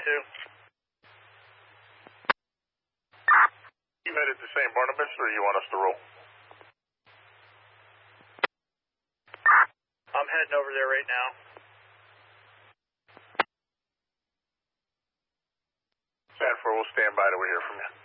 You headed to St. Barnabas, or you want us to roll? I'm heading over there right now. Sanford, we'll stand by till we hear from you.